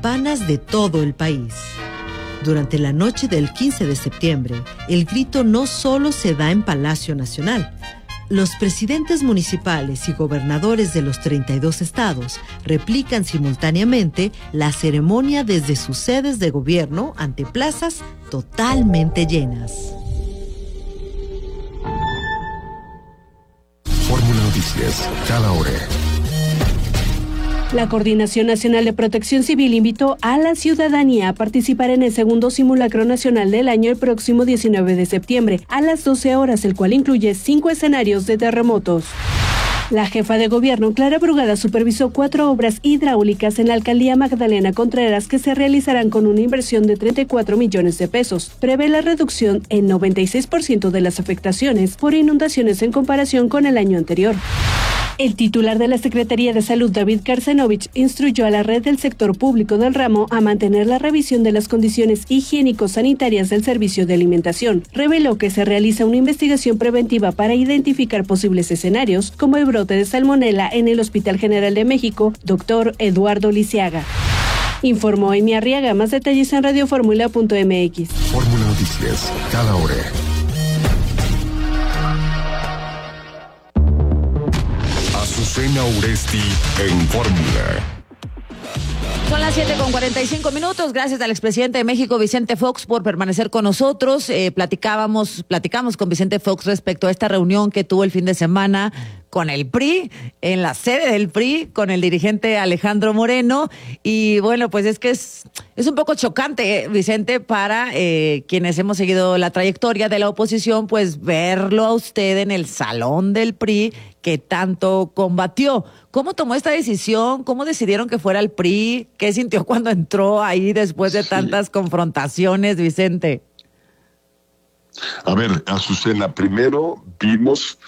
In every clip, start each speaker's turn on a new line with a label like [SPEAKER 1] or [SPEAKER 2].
[SPEAKER 1] campanas de todo el país. Durante la noche del 15 de septiembre, el grito no solo se da en Palacio Nacional. Los presidentes municipales y gobernadores de los 32 estados replican simultáneamente la ceremonia desde sus sedes de gobierno ante plazas totalmente llenas.
[SPEAKER 2] Fórmula Noticias, cada hora.
[SPEAKER 3] La Coordinación Nacional de Protección Civil invitó a la ciudadanía a participar en el segundo simulacro nacional del año el próximo 19 de septiembre a las 12 horas, el cual incluye 5 escenarios de terremotos. La jefa de gobierno, Clara Brugada, supervisó 4 obras hidráulicas en la alcaldía Magdalena Contreras que se realizarán con una inversión de 34 millones de pesos. Prevé la reducción en 96% de las afectaciones por inundaciones en comparación con el año anterior. El titular de la Secretaría de Salud, David Karsenovich, instruyó a la red del sector público del ramo a mantener la revisión de las condiciones higiénico-sanitarias del servicio de alimentación. Reveló que se realiza una investigación preventiva para identificar posibles escenarios, como el brote de salmonela en el Hospital General de México, Dr. Eduardo Lisiaga. Informó Amy Arriaga. Más detalles en radioformula.mx.
[SPEAKER 2] Fórmula Noticias, cada hora. Azucena Uresti en Fórmula.
[SPEAKER 4] Son las 7:45. Gracias al expresidente de México, Vicente Fox, por permanecer con nosotros. Platicamos con Vicente Fox respecto a esta reunión que tuvo el fin de semana con el PRI, en la sede del PRI, con el dirigente Alejandro Moreno. Y bueno, pues es que es un poco chocante, Vicente, para quienes hemos seguido la trayectoria de la oposición, pues verlo a usted en el salón del PRI que tanto combatió. ¿Cómo tomó esta decisión? ¿Cómo decidieron que fuera el PRI? ¿Qué sintió cuando entró ahí después de tantas confrontaciones, Vicente?
[SPEAKER 5] A ver, Azucena, primero vimos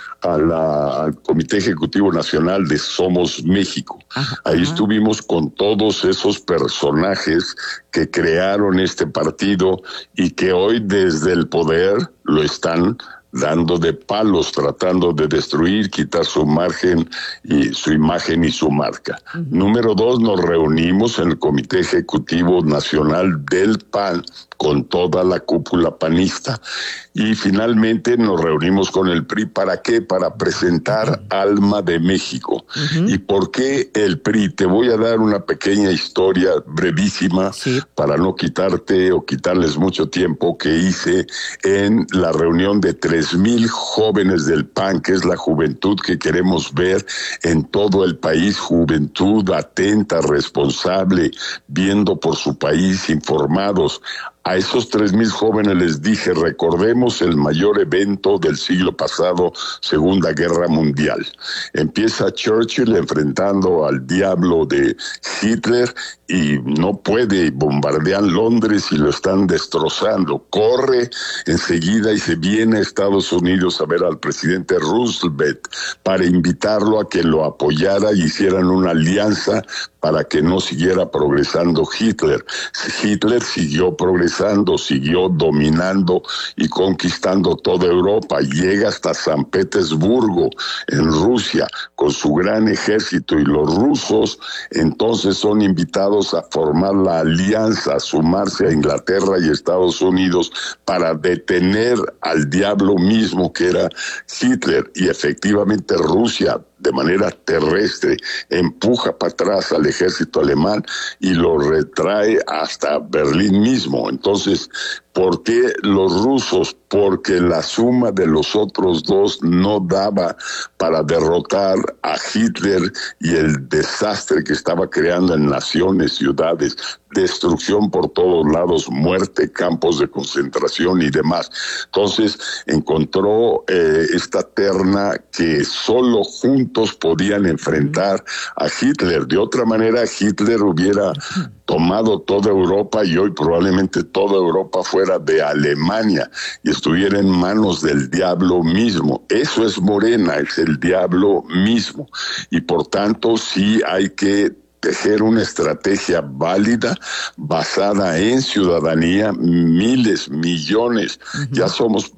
[SPEAKER 5] al Comité Ejecutivo Nacional de Somos México. Ahí estuvimos con todos esos personajes que crearon este partido y que hoy desde el poder lo están dando de palos, tratando de destruir, quitar su margen y su imagen y su marca. Número 2, nos reunimos en el Comité Ejecutivo Nacional del PAN con toda la cúpula panista y finalmente nos reunimos con el PRI. ¿Para qué? Para presentar Alma de México. ¿Y por qué el PRI? Te voy a dar una pequeña historia brevísima para no quitarte o quitarles mucho tiempo que hice en la reunión de 3,000 jóvenes del PAN, que es la juventud que queremos ver en todo el país, juventud atenta, responsable, viendo por su país, informados. A esos 3,000 jóvenes les dije, recordemos el mayor evento del siglo pasado, Segunda Guerra Mundial. Empieza Churchill enfrentando al diablo de Hitler y no puede, bombardean Londres y lo están destrozando. Corre enseguida y se viene a Estados Unidos a ver al presidente Roosevelt para invitarlo a que lo apoyara y hicieran una alianza para que no siguiera progresando Hitler. Hitler siguió progresando, siguió dominando y conquistando toda Europa. Llega hasta San Petersburgo, en Rusia, con su gran ejército, y los rusos entonces son invitados a formar la alianza, a sumarse a Inglaterra y Estados Unidos para detener al diablo mismo que era Hitler. Y efectivamente Rusia, de manera terrestre, empuja para atrás al ejército alemán y lo retrae hasta Berlín mismo. Entonces, ¿por qué los rusos? Porque la suma de los otros dos no daba para derrotar a Hitler y el desastre que estaba creando en naciones, ciudades, destrucción por todos lados, muerte, campos de concentración y demás. Entonces encontró esta terna que solo juntos podían enfrentar a Hitler. De otra manera, Hitler hubiera tomado toda Europa y hoy probablemente toda Europa fuera de Alemania y estuviera en manos del diablo mismo. Eso es Morena, es el diablo mismo. Y por tanto sí hay que tejer una estrategia válida basada en ciudadanía, miles, millones. Ya somos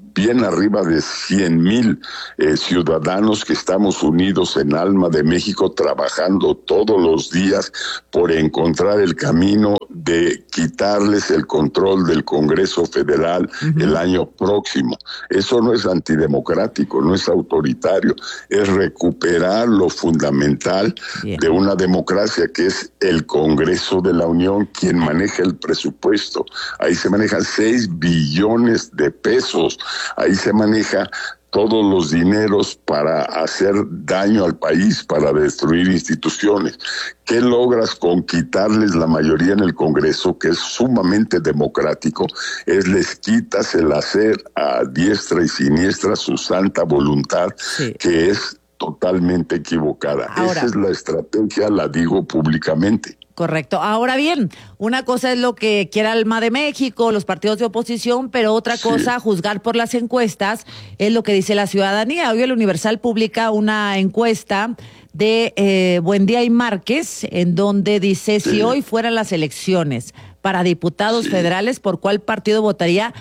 [SPEAKER 5] bien arriba de 100,000 ciudadanos que estamos unidos en Alma de México, trabajando todos los días por encontrar el camino de quitarles el control del Congreso Federal el año próximo. Eso no es antidemocrático, no es autoritario, es recuperar lo fundamental de una democracia, que es el Congreso de la Unión, quien maneja el presupuesto. Ahí se manejan 6 billones de pesos, ahí se maneja todos los dineros para hacer daño al país, para destruir instituciones. ¿Qué logras con quitarles la mayoría en el Congreso, que es sumamente democrático? Les quitas el hacer a diestra y siniestra su santa voluntad, que es totalmente equivocada. Ahora, esa es la estrategia, la digo públicamente.
[SPEAKER 4] Correcto. Ahora bien, una cosa es lo que quiera Alma de México, los partidos de oposición, pero otra cosa, juzgar por las encuestas, es lo que dice la ciudadanía. Hoy el Universal publica una encuesta de Buendía y Márquez, en donde dice, si hoy fueran las elecciones para diputados federales, ¿por cuál partido votaría?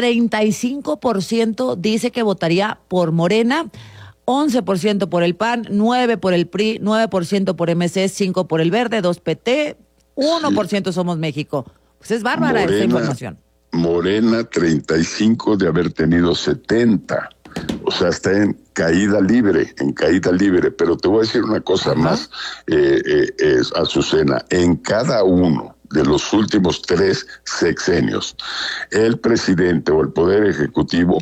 [SPEAKER 4] 35% dice que votaría por Morena, 11% por el PAN, 9% por el PRI, 9% por MC, 5% por el Verde, 2% PT, 1% Somos México. Pues es bárbara esta información.
[SPEAKER 5] Morena 35 de haber tenido 70. O sea, está en caída libre. Pero te voy a decir una cosa más, Azucena. En cada uno de los últimos 3 sexenios, el presidente o el Poder Ejecutivo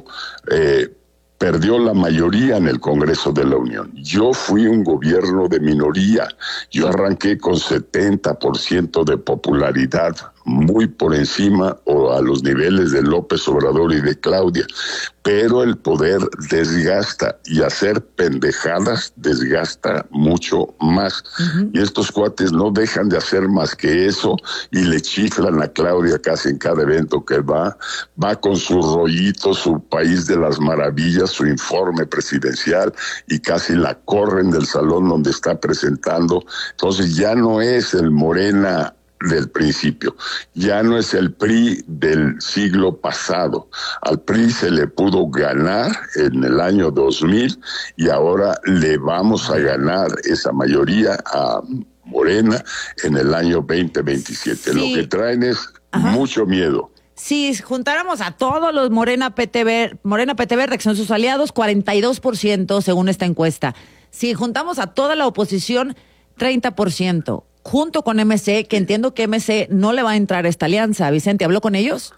[SPEAKER 5] perdió la mayoría en el Congreso de la Unión. Yo fui un gobierno de minoría. Yo arranqué con 70% de popularidad, muy por encima o a los niveles de López Obrador y de Claudia. Pero el poder desgasta, y hacer pendejadas desgasta mucho más. Y estos cuates no dejan de hacer más que eso, y le chiflan a Claudia casi en cada evento que va con su rollito, su país de las maravillas, su informe presidencial, y casi la corren del salón donde está presentando. Entonces ya no es el Morena del principio, ya no es el PRI del siglo pasado. Al PRI se le pudo ganar en el año 2000 y ahora le vamos a ganar esa mayoría a Morena en el año 2027. Lo que traen es mucho miedo.
[SPEAKER 4] Si juntáramos a todos los Morena PT Verde, que son sus aliados, 42% según esta encuesta. Si juntamos a toda la oposición, 30%. Junto con MC, que entiendo que MC no le va a entrar a esta alianza. Vicente, ¿habló con ellos?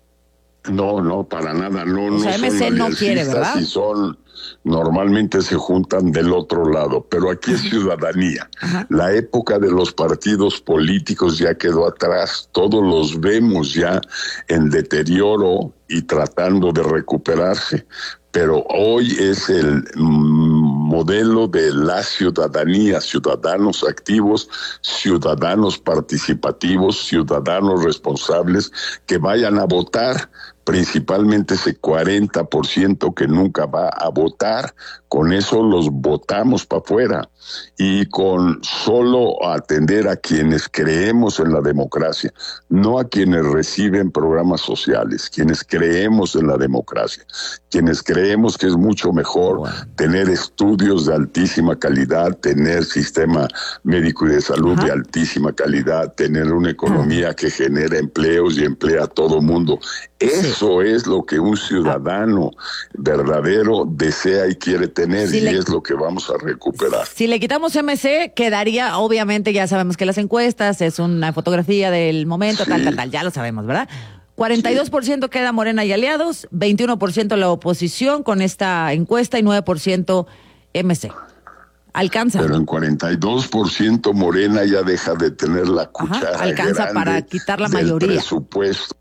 [SPEAKER 5] No, para nada. No,
[SPEAKER 4] o sea,
[SPEAKER 5] no
[SPEAKER 4] MC no quiere, ¿verdad?
[SPEAKER 5] Normalmente se juntan del otro lado, pero aquí es ciudadanía. La época de los partidos políticos ya quedó atrás. Todos los vemos ya en deterioro y tratando de recuperarse. Pero hoy es el modelo de la ciudadanía, ciudadanos activos, ciudadanos participativos, ciudadanos responsables que vayan a votar, principalmente ese 40% que nunca va a votar. Con eso los votamos para afuera, y con solo atender a quienes creemos en la democracia, no a quienes reciben programas sociales, quienes creemos en la democracia, quienes creemos que es mucho mejor tener estudios de altísima calidad, tener sistema médico y de salud de altísima calidad, tener una economía que genera empleos y emplea a todo mundo. Eso es lo que un ciudadano verdadero desea y quiere tener, y es lo que vamos a recuperar.
[SPEAKER 4] Si le quitamos MC, quedaría, obviamente ya sabemos que las encuestas es una fotografía del momento, tal, ya lo sabemos, ¿verdad? 42% queda Morena y aliados, 21% la oposición con esta encuesta y 9% MC. Alcanza.
[SPEAKER 5] Pero en 42% Morena ya deja de tener la cuchara
[SPEAKER 4] alcanza
[SPEAKER 5] grande
[SPEAKER 4] para quitar la
[SPEAKER 5] del
[SPEAKER 4] mayoría.
[SPEAKER 5] Presupuesto.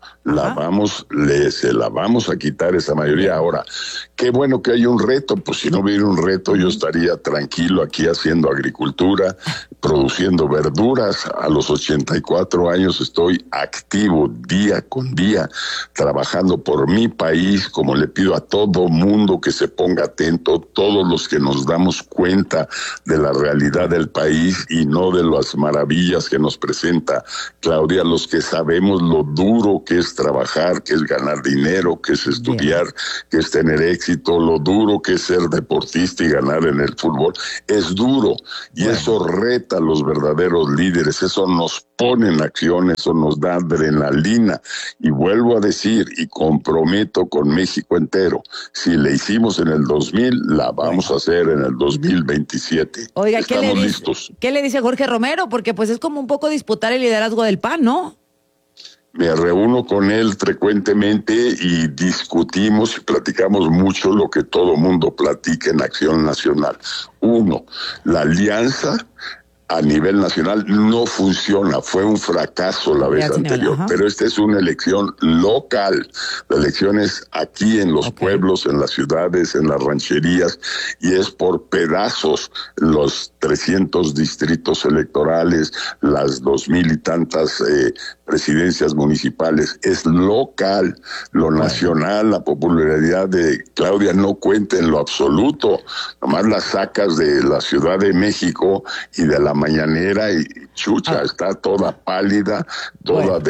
[SPEAKER 5] Se la vamos a quitar esa mayoría. Ahora, qué bueno que hay un reto. Pues si no hubiera un reto, yo estaría tranquilo aquí haciendo agricultura, produciendo verduras. A los 84 años estoy activo día con día, trabajando por mi país, como le pido a todo mundo que se ponga atento, todos los que nos damos cuenta de la realidad del país y no de las maravillas que nos presenta Claudia, los que sabemos lo duro duro que es trabajar, que es ganar dinero, que es estudiar, que es tener éxito, lo duro que es ser deportista y ganar en el fútbol. Es duro y eso reta a los verdaderos líderes, eso nos pone en acción, eso nos da adrenalina. Y vuelvo a decir y comprometo con México entero, si le hicimos en el 2000, la vamos a hacer en el 2027.
[SPEAKER 4] Oiga,
[SPEAKER 5] estamos listos.
[SPEAKER 4] ¿Qué le dice Jorge Romero? Porque pues es como un poco disputar el liderazgo del PAN, ¿no?
[SPEAKER 5] Me reúno con él frecuentemente y discutimos y platicamos mucho lo que todo mundo platica en Acción Nacional. Uno, la alianza a nivel nacional no funciona, fue un fracaso la vez anterior, pero esta es una elección local, la elección es aquí en los pueblos, en las ciudades, en las rancherías, y es por pedazos los 300 distritos electorales, las 2,000 y tantas presidencias municipales, es local, lo nacional, la popularidad de Claudia no cuenta en lo absoluto, nomás la sacas de la Ciudad de México y de la mañanera y chucha, está toda pálida, toda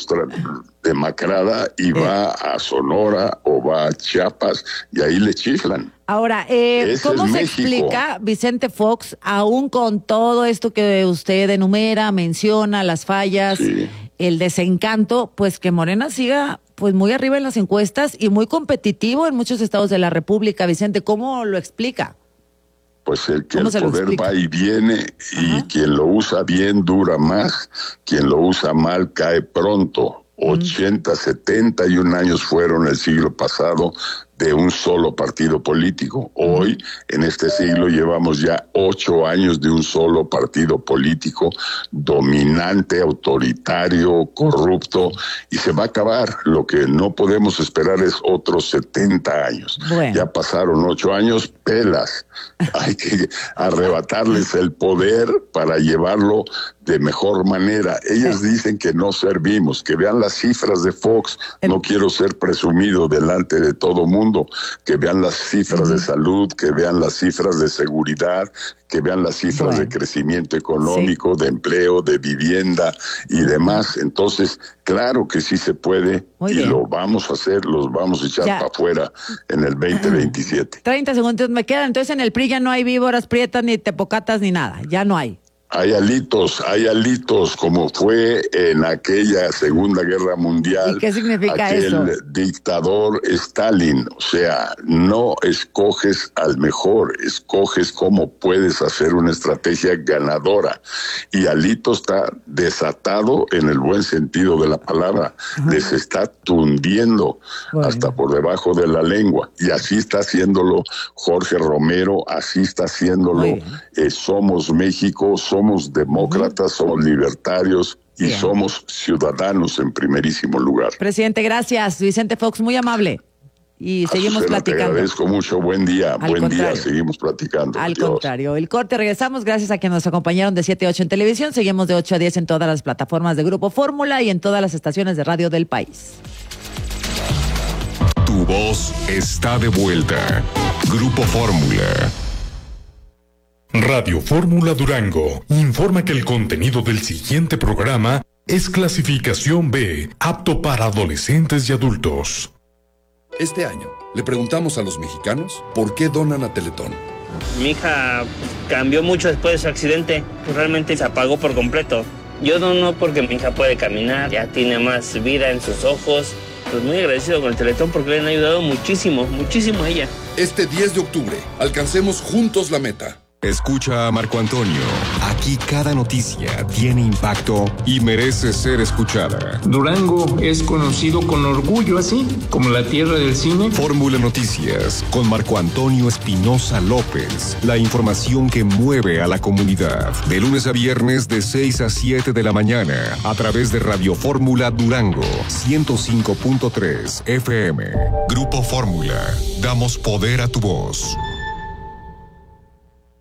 [SPEAKER 5] demacrada y va a Sonora o va a Chiapas y ahí le chiflan.
[SPEAKER 4] Ahora, ¿cómo se explica, Vicente Fox, aún con todo esto que usted enumera, menciona, las fallas, el desencanto, pues que Morena siga pues muy arriba en las encuestas y muy competitivo en muchos estados de la República? Vicente, ¿cómo lo explica?
[SPEAKER 5] Pues el que el poder va y viene y quien lo usa bien dura más, quien lo usa mal cae pronto. 80, 71 años fueron el siglo pasado de un solo partido político. Hoy, en este siglo, llevamos ya 8 años de un solo partido político dominante, autoritario, corrupto, y se va a acabar. Lo que no podemos esperar es otros 70 años. Ya pasaron 8 años, pelas. Hay que arrebatarles el poder para llevarlo de mejor manera. Ellas dicen que no servimos, que vean las cifras de Fox. No quiero ser presumido delante de todo mundo, que vean las cifras de salud, que vean las cifras de seguridad, que vean las cifras de crecimiento económico, de empleo, de vivienda y demás. Entonces, claro que sí se puede lo vamos a hacer, los vamos a echar para afuera en el 2027.
[SPEAKER 4] 30 segundos me quedan. Entonces en el PRI ya no hay víboras prietas, ni tepocatas, ni nada. Ya no hay.
[SPEAKER 5] Hay alitos, como fue en aquella Segunda Guerra Mundial.
[SPEAKER 4] ¿Y qué significa
[SPEAKER 5] aquel dictador Stalin? O sea, no escoges al mejor, escoges cómo puedes hacer una estrategia ganadora. Y Alito está desatado en el buen sentido de la palabra. Les está tundiendo hasta por debajo de la lengua. Y así está haciéndolo Jorge Romero, así está haciéndolo Somos México, somos demócratas, somos libertarios y somos ciudadanos en primerísimo lugar.
[SPEAKER 4] Presidente, gracias. Vicente Fox, muy amable. Y seguimos platicando.
[SPEAKER 5] Te agradezco mucho. Buen día. Día. Seguimos platicando.
[SPEAKER 4] Al contrario. El corte, regresamos. Gracias a quienes nos acompañaron de 7 a 8 en televisión. Seguimos de 8 a 10 en todas las plataformas de Grupo Fórmula y en todas las estaciones de radio del país.
[SPEAKER 2] Tu voz está de vuelta. Grupo Fórmula.
[SPEAKER 6] Radio Fórmula Durango informa que el contenido del siguiente programa es clasificación B, apto para adolescentes y adultos.
[SPEAKER 7] Este año le preguntamos a los mexicanos por qué donan a Teletón.
[SPEAKER 8] Mi hija cambió mucho después de su accidente, realmente se apagó por completo. Yo dono porque mi hija puede caminar, ya tiene más vida en sus ojos. Pues muy agradecido con el Teletón porque le han ayudado muchísimo a ella.
[SPEAKER 7] Este 10 de octubre, alcancemos juntos la meta.
[SPEAKER 2] Escucha a Marco Antonio. Aquí cada noticia tiene impacto y merece ser escuchada.
[SPEAKER 9] Durango es conocido con orgullo así, como la tierra del cine.
[SPEAKER 2] Fórmula Noticias con Marco Antonio Espinosa López. La información que mueve a la comunidad. De lunes a viernes de 6 a 7 de la mañana a través de Radio Fórmula Durango 105.3 FM. Grupo Fórmula. Damos poder a tu voz.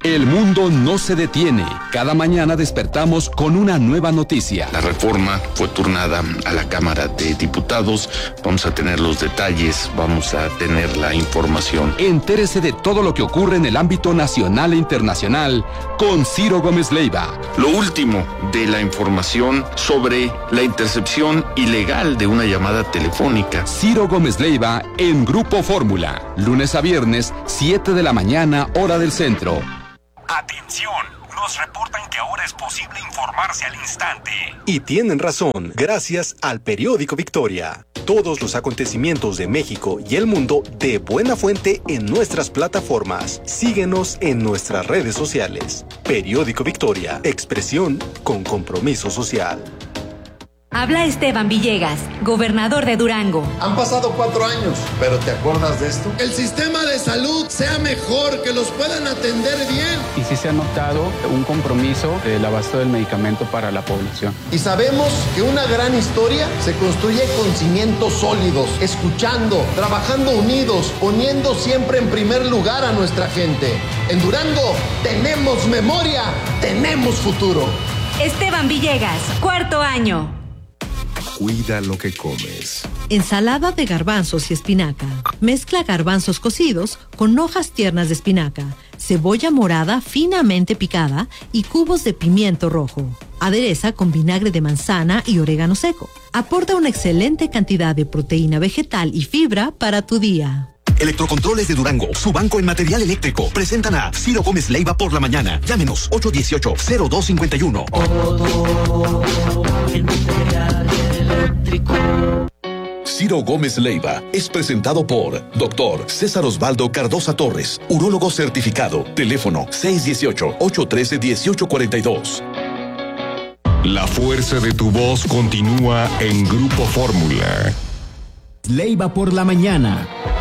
[SPEAKER 10] El mundo no se detiene. Cada mañana despertamos con una nueva noticia.
[SPEAKER 11] La reforma fue turnada a la Cámara de Diputados. Vamos a tener los detalles, vamos a tener la información.
[SPEAKER 10] Entérese de todo lo que ocurre en el ámbito nacional e internacional con Ciro Gómez Leiva.
[SPEAKER 11] Lo último de la información sobre la intercepción ilegal de una llamada telefónica.
[SPEAKER 10] Ciro Gómez Leiva en Grupo Fórmula. Lunes a viernes, 7 de la mañana, hora del centro.
[SPEAKER 12] ¡Atención! Nos reportan que ahora es posible informarse al instante.
[SPEAKER 13] Y tienen razón, gracias al periódico Victoria. Todos los acontecimientos de México y el mundo de buena fuente en nuestras plataformas. Síguenos en nuestras redes sociales. Periódico Victoria, expresión con compromiso social.
[SPEAKER 14] Habla Esteban Villegas, gobernador de Durango.
[SPEAKER 15] Han pasado 4 años, pero ¿te acuerdas de esto? El sistema de salud sea mejor, que los puedan atender bien.
[SPEAKER 16] Y sí se ha notado un compromiso del abasto del medicamento para la población.
[SPEAKER 15] Y sabemos que una gran historia se construye con cimientos sólidos, escuchando, trabajando unidos, poniendo siempre en primer lugar a nuestra gente. En Durango tenemos memoria, tenemos futuro.
[SPEAKER 14] Esteban Villegas, 4º año.
[SPEAKER 2] Cuida lo que comes.
[SPEAKER 1] Ensalada de garbanzos y espinaca. Mezcla garbanzos cocidos con hojas tiernas de espinaca, cebolla morada finamente picada y cubos de pimiento rojo. Adereza con vinagre de manzana y orégano seco. Aporta una excelente cantidad de proteína vegetal y fibra para tu día.
[SPEAKER 17] Electrocontroles de Durango, su banco en material eléctrico, presentan a Ciro Gómez Leiva por la mañana. Llámenos 818-0251.
[SPEAKER 18] Ciro Gómez Leiva es presentado por Dr. César Osvaldo Cardosa Torres, urólogo certificado. Teléfono 618-813-1842.
[SPEAKER 2] La fuerza de tu voz continúa en Grupo Fórmula.
[SPEAKER 19] Leiva por la mañana.